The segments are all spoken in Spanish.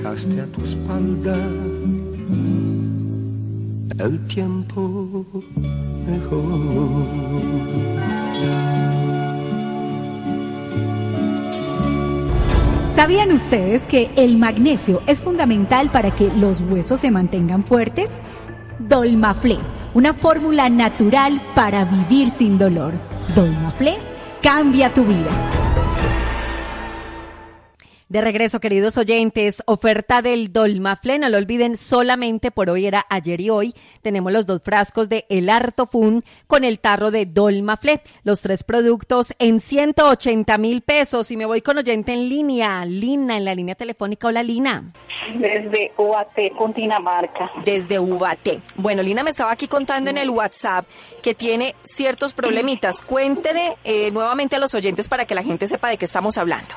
dejaste a tu espalda el tiempo mejor. ¿Sabían ustedes que el magnesio es fundamental para que los huesos se mantengan fuertes? Dolmaflé, una fórmula natural para vivir sin dolor. Dolmaflé cambia tu vida. De regreso, queridos oyentes, oferta del Dolmaflé, no lo olviden, solamente por hoy, era ayer y hoy, tenemos los 2 frascos de El Artofun con el tarro de Dolmaflé, los 3 productos en 180,000 pesos. Y me voy con oyente en línea, Lina, en la línea telefónica. Hola, Lina. Desde Ubaté, Cundinamarca. Desde Ubaté. Bueno, Lina me estaba aquí contando en el WhatsApp que tiene ciertos problemitas. Cuéntele nuevamente a los oyentes para que la gente sepa de qué estamos hablando.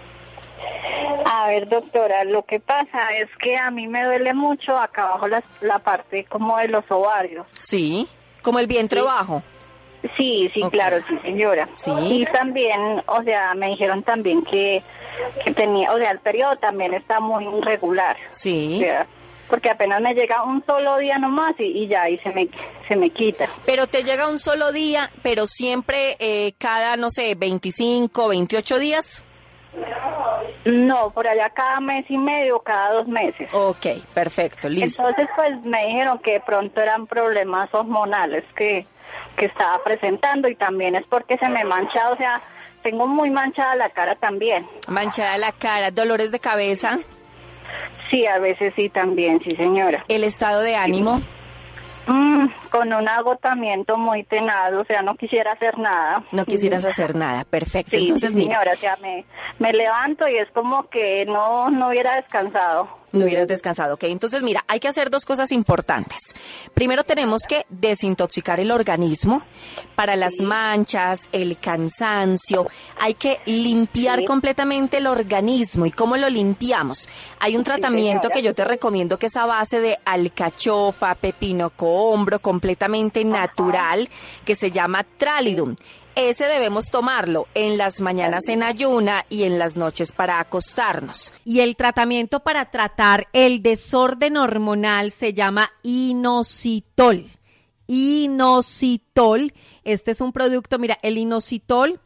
A ver, doctora, lo que pasa es que a mí me duele mucho acá abajo la parte como de los ovarios. Sí, como el vientre bajo. Sí, okay. Claro, sí, señora. Sí. Y también, o sea, me dijeron también que tenía, o sea, el periodo también está muy irregular. Sí. O sea, porque apenas me llega un solo día nomás y ya, y se me quita. Pero te llega un solo día, pero siempre cada, no sé, 25, 28 días. No, por allá cada mes y medio, cada 2 meses. Ok, perfecto, listo. Entonces, pues me dijeron que de pronto eran problemas hormonales que estaba presentando, y también es porque se me mancha, o sea, tengo muy manchada la cara también. Manchada la cara, dolores de cabeza. Sí, a veces sí también, sí, señora. ¿El estado de ánimo? Con un agotamiento muy tenaz, o sea, no quisiera hacer nada. No quisieras hacer nada, perfecto. Sí, entonces, sí, señora, o sea, me levanto y es como que no hubiera descansado. No hubieras descansado, ok. Entonces, mira, hay que hacer 2 cosas importantes. Primero tenemos que desintoxicar el organismo para las manchas, el cansancio. Hay que limpiar completamente el organismo. ¿Y cómo lo limpiamos? Hay un tratamiento que yo te recomiendo que es a base de alcachofa, pepino cohombro, completamente natural, que se llama Tralidum. Ese debemos tomarlo en las mañanas en ayuna y en las noches para acostarnos. Y el tratamiento para tratar el desorden hormonal se llama inositol. Inositol, este es un producto, mira, el inositol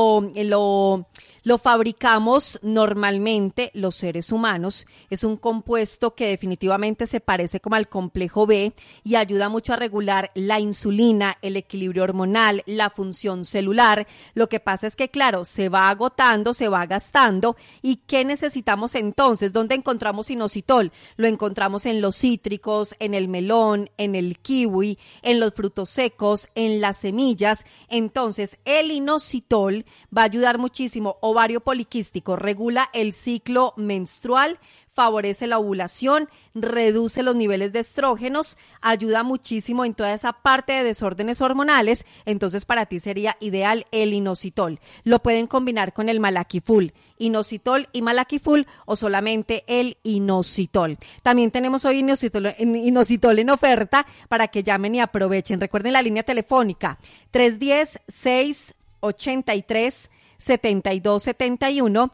lo fabricamos normalmente los seres humanos. Es un compuesto que definitivamente se parece como al complejo B y ayuda mucho a regular la insulina, el equilibrio hormonal, la función celular. Lo que pasa es que, claro, se va agotando, se va gastando. ¿Y qué necesitamos entonces? ¿Dónde encontramos inositol? Lo encontramos en los cítricos, en el melón, en el kiwi, en los frutos secos, en las semillas. Entonces, el inositol va a ayudar muchísimo. Ovario poliquístico, regula el ciclo menstrual, favorece la ovulación, reduce los niveles de estrógenos, ayuda muchísimo en toda esa parte de desórdenes hormonales. Entonces para ti sería ideal el inositol. Lo pueden combinar con el malaquiful, inositol y malaquiful, o solamente el inositol. También tenemos hoy inositol en oferta para que llamen y aprovechen. Recuerden la línea telefónica 310-683-7271,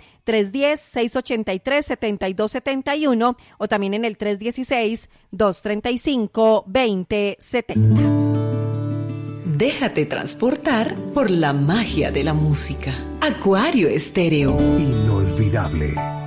310-683-7271, o también en el 316-235-2070. Déjate transportar por la magia de la música. Acuario Estéreo. Inolvidable.